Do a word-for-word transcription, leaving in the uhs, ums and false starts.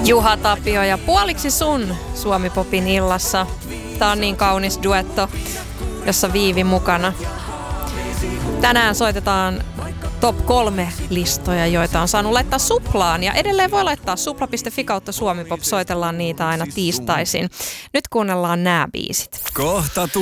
Juha Tapio ja Puoliksi sun Suomi Popin illassa. Tää on niin kaunis duetto, jossa Viivi mukana. Tänään soitetaan top kolme listoja, joita on saanut laittaa Suplaan. Ja edelleen voi laittaa supla piste fi kautta Suomi Pop. Soitellaan niitä aina tiistaisin. Nyt kuunnellaan nämä biisit. Kohta